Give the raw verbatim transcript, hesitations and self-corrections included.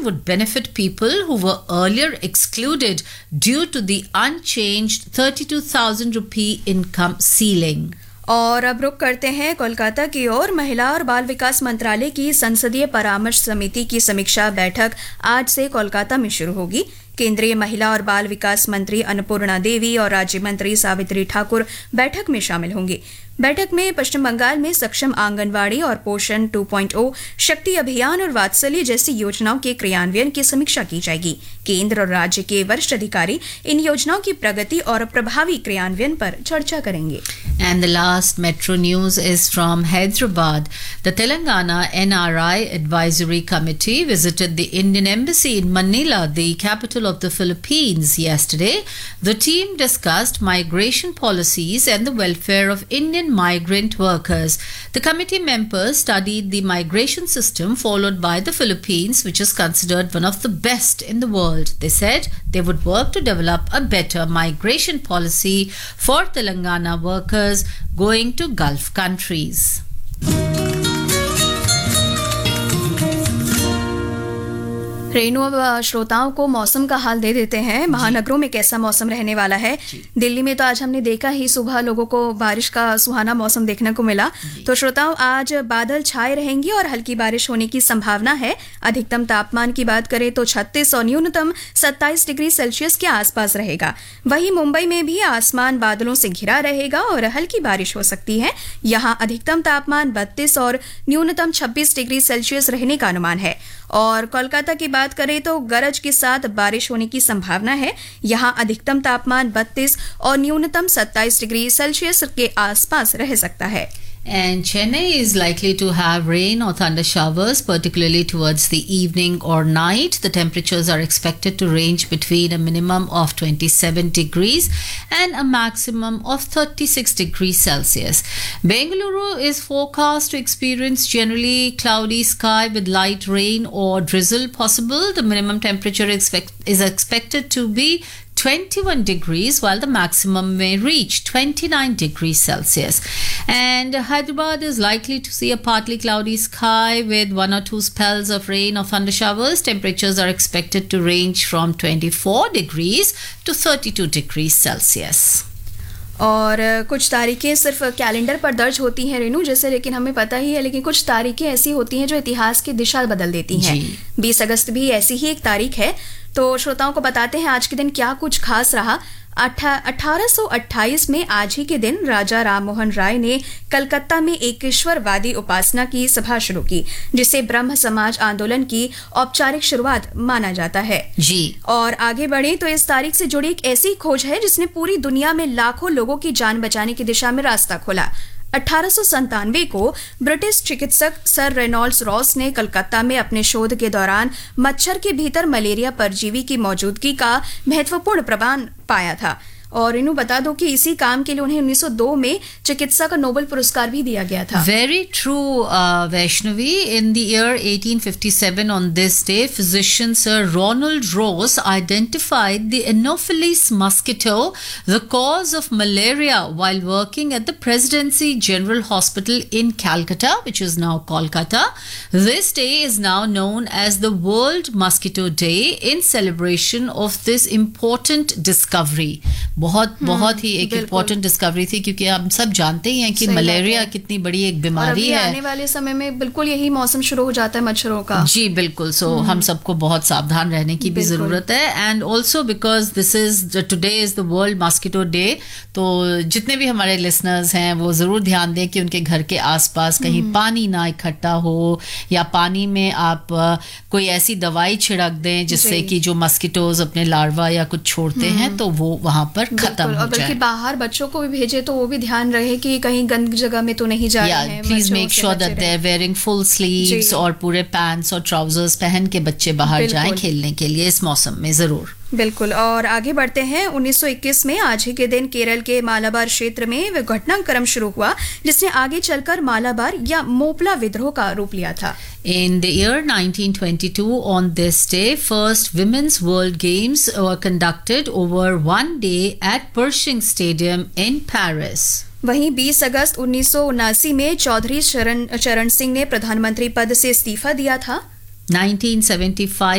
would benefit people who were earlier excluded due to the unchanged thirty-two thousand rupee income ceiling. और अब रुक करते हैं कोलकाता की ओर। महिला और बाल विकास मंत्रालय की संसदीय परामर्श समिति की समीक्षा बैठक आज से कोलकाता में शुरू होगी। केंद्रीय महिला और बाल विकास मंत्री अन्नपूर्णा देवी और राज्य मंत्री सावित्री ठाकुर बैठक में शामिल होंगे। बैठक में पश्चिम बंगाल में सक्षम आंगनवाड़ी और पोषण टू पॉइंट ओ, शक्ति अभियान और वात्सल्य जैसी योजनाओं के क्रियान्वयन की समीक्षा की जाएगी। केंद्र और राज्य के वरिष्ठ अधिकारी इन योजनाओं की प्रगति और प्रभावी क्रियान्वयन पर चर्चा करेंगे। And the last metro news is from Hyderabad. The Telangana N R I Advisory Committee visited the Indian Embassy in Manila, the capital of the Philippines, yesterday. The team discussed migration policies and the welfare of Indian migrant workers. The committee members studied the migration system followed by the Philippines, which is considered one of the best in the world. They said they would work to develop a better migration policy for Telangana workers going to Gulf countries. Renu, अब श्रोताओं को मौसम का हाल दे देते हैं। महानगरों में कैसा मौसम रहने वाला है। दिल्ली में तो आज हमने देखा ही, सुबह लोगों को बारिश का सुहाना मौसम देखने को मिला। तो श्रोताओं, आज बादल छाए रहेंगे और हल्की बारिश होने की संभावना है। अधिकतम तापमान की बात करें तो छत्तीस और न्यूनतम सत्ताईस डिग्री सेल्सियस के आसपास रहेगा। वहीं मुंबई में भी आसमान बादलों से घिरा रहेगा और हल्की बारिश हो सकती है। यहाँ अधिकतम तापमान बत्तीस और न्यूनतम छब्बीस डिग्री सेल्सियस रहने का अनुमान है। और कोलकाता की बात करें तो गरज के साथ बारिश होने की संभावना है। यहाँ अधिकतम तापमान बत्तीस और न्यूनतम सत्ताईस डिग्री सेल्सियस के आसपास रह सकता है। And Chennai is likely to have rain or thunder showers, particularly towards the evening or night. The temperatures are expected to range between a minimum of twenty-seven degrees and a maximum of thirty-six degrees Celsius. Bengaluru is forecast to experience generally cloudy sky with light rain or drizzle possible. The minimum temperature expect- is expected to be twenty-one degrees, while the maximum may reach twenty-nine degrees Celsius. And Hyderabad is likely to see a partly cloudy sky with one or two spells of rain or thunder showers. Temperatures are expected to range from twenty-four degrees to thirty-two degrees Celsius. और कुछ तारीखें सिर्फ calendar पर दर्ज होती हैं रेनू, जैसे, लेकिन हमें पता ही है, लेकिन कुछ तारीखें ऐसी होती हैं जो इतिहास की दिशा बदल देती हैं। बीस अगस्त भी ऐसी ही एक तारीख है। तो श्रोताओं को बताते हैं आज के दिन क्या कुछ खास रहा। अठारह सौ अट्ठाईस में आज ही के दिन राजा राममोहन राय ने कलकत्ता में एक ईश्वरवादी उपासना की सभा शुरू की, जिसे ब्रह्म समाज आंदोलन की औपचारिक शुरुआत माना जाता है। जी। और आगे बढ़े तो इस तारीख से जुड़ी एक ऐसी खोज है जिसने पूरी दुनिया में लाखों लोगों की जान बचाने की दिशा में रास्ता खोला। अठारह सौ संतानवे को ब्रिटिश चिकित्सक सर रेनॉल्ड्स रॉस ने कलकत्ता में अपने शोध के दौरान मच्छर के भीतर मलेरिया परजीवी की मौजूदगी का महत्वपूर्ण प्रमाण पाया था। और इन्हें बता दो कि इसी काम के लिए उन्हें उन्नीस सौ दो में चिकित्सा का नोबेल पुरस्कार भी दिया गया था। Very true, uh, Vaishnavi. In the year eighteen fifty-seven, on this day, physician Sir Ronald Ross identified the Anopheles mosquito, the cause of malaria, while working at the Presidency General Hospital in Calcutta, which is now Kolkata. This day is now known as the World Mosquito Day in celebration of this important discovery. बहुत बहुत ही एक important discovery थी, क्योंकि हम सब जानते ही हैं कि मलेरिया कितनी बड़ी एक बीमारी है। आने वाले समय में बिल्कुल यही मौसम शुरू हो जाता है मच्छरों का। जी बिल्कुल। सो so, हम सबको बहुत सावधान रहने की भी जरूरत है। And also because this is today is the world mosquito day, तो जितने भी हमारे लिसनर्स हैं वो जरूर ध्यान दें कि उनके घर के आसपास कहीं पानी ना इकट्ठा हो, या पानी में आप कोई ऐसी दवाई छिड़क दें जिससे कि जो मॉस्किटोज अपने लार्वा या कुछ छोड़ते हैं तो वो वहां पर खत्म हो जाए। बल्कि बाहर बच्चों को भी भेजे तो वो भी ध्यान रहे कि कहीं गंदी जगह में तो नहीं जा रहे हैं। Please make sure that they are wearing full sleeves और पूरे पैंट्स और ट्राउजर्स पहन के बच्चे बाहर जाएं खेलने के लिए इस मौसम में जरूर। बिल्कुल। और आगे बढ़ते हैं। उन्नीस सौ इक्कीस में आज ही के दिन केरल के मालाबार क्षेत्र में घटनाक्रम शुरू हुआ, जिसने आगे चलकर मालाबार या मोपला विद्रोह का रूप लिया था। In the year nineteen twenty-two, on this day, first Women's World Games were conducted over one day at Pershing Stadium in Paris. वहीं बीस अगस्त उन्नीस सौ उनासी में चौधरी चरण चरण सिंह ने प्रधानमंत्री पद से इस्तीफा दिया था। nineteen seventy-five